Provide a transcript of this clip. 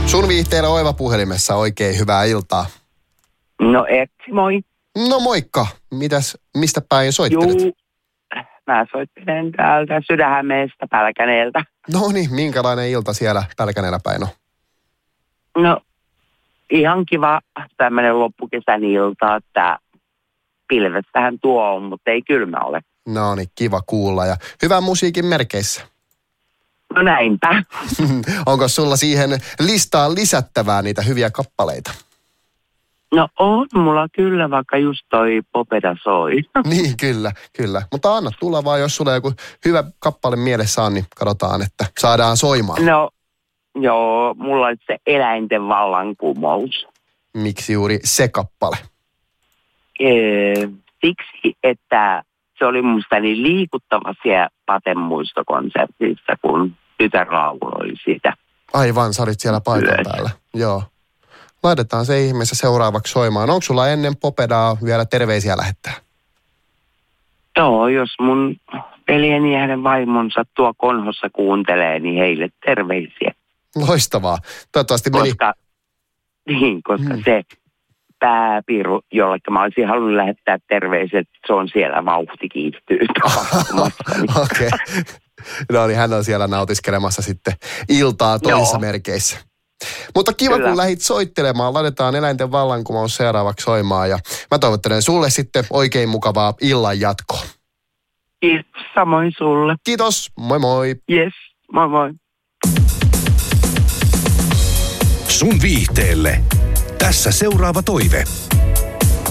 Sun viihteellä Oiva puhelimessa oikein hyvää iltaa. No moi. No moikka. Mistä päin soittelet? Juu, mä soittelen täältä Sydänhämeestä Pälkäneeltä. No niin, minkälainen ilta siellä Pälkäneellä päin on? No ihan kiva tämmöinen loppukesän ilta, että pilvestähän tuo on, mutta ei kylmä ole. No niin, kiva kuulla ja hyvän musiikin merkeissä. No näinpä. Onko sulla siihen listaan lisättävää niitä hyviä kappaleita? No on mulla kyllä, vaikka just toi Popeda soi. Niin, kyllä. Mutta anna tulla vaan, jos sulla joku hyvä kappale mielessä on, niin katsotaan, että saadaan soimaan. No, joo, mulla on se Eläinten vallankumous. Miksi juuri se kappale? Siksi, että se oli musta niin liikuttava siellä Paten muistokonsertissa, kun tytär lauloi siitä. Aivan, sä olit siellä paikan päällä. Joo. Laitetaan se ihmeessä seuraavaksi soimaan. Onko sulla ennen Popedaa vielä terveisiä lähettää? Joo, jos mun veljeni ja hänen vaimonsa tuo Konhossa kuuntelee, niin heille terveisiä. Loistavaa. Toivottavasti meni. Koska se pääpiru, jolle mä olisin halunnut lähettää terveiset, se on siellä, vauhti kiihtyy. Okei. No niin, hän on siellä nautiskelemassa sitten iltaa toisissa merkeissä. Mutta kiva, kyllä, kun lähdit soittelemaan. Laitetaan Eläinten vallankumous seuraavaksi soimaan. Ja mä toivottelen sulle sitten oikein mukavaa illan jatkoa. Kiitos, samoin sulle. Kiitos, moi moi. Yes, moi moi. Sun viihteelle. Tässä seuraava toive.